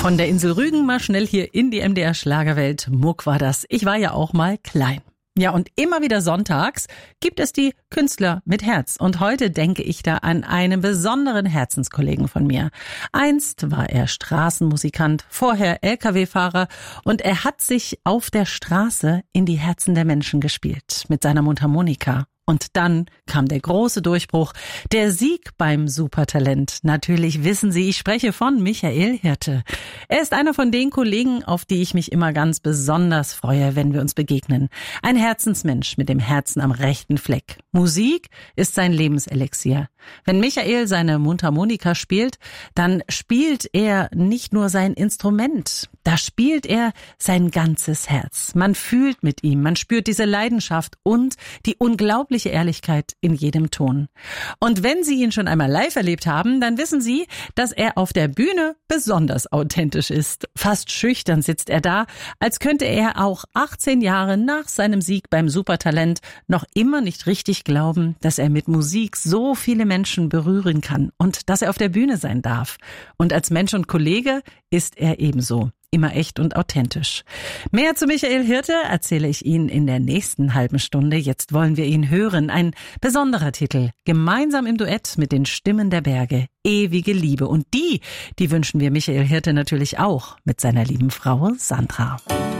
Von der Insel Rügen mal schnell hier in die MDR Schlagerwelt. Muck war das. Ich war ja auch mal klein. Ja, und immer wieder sonntags gibt es die Künstler mit Herz. Und heute denke ich da an einen besonderen Herzenskollegen von mir. Einst war er Straßenmusikant, vorher LKW-Fahrer und er hat sich auf der Straße in die Herzen der Menschen gespielt mit seiner Mundharmonika. Und dann kam der große Durchbruch, der Sieg beim Supertalent. Natürlich wissen Sie, ich spreche von Michael Hirte. Er ist einer von den Kollegen, auf die ich mich immer ganz besonders freue, wenn wir uns begegnen. Ein Herzensmensch mit dem Herzen am rechten Fleck. Musik ist sein Lebenselixier. Wenn Michael seine Mundharmonika spielt, dann spielt er nicht nur sein Instrument, da spielt er sein ganzes Herz. Man fühlt mit ihm, man spürt diese Leidenschaft und die unglaubliche Ehrlichkeit in jedem Ton. Und wenn Sie ihn schon einmal live erlebt haben, dann wissen Sie, dass er auf der Bühne besonders authentisch ist. Fast schüchtern sitzt er da, als könnte er auch 18 Jahre nach seinem Sieg beim Supertalent noch immer nicht richtig glauben, dass er mit Musik so viele Menschen berühren kann und dass er auf der Bühne sein darf. Und als Mensch und Kollege ist er ebenso. Immer echt und authentisch. Mehr zu Michael Hirte erzähle ich Ihnen in der nächsten halben Stunde. Jetzt wollen wir ihn hören. Ein besonderer Titel. Gemeinsam im Duett mit den Stimmen der Berge. Ewige Liebe. Und die wünschen wir Michael Hirte natürlich auch mit seiner lieben Frau Sandra.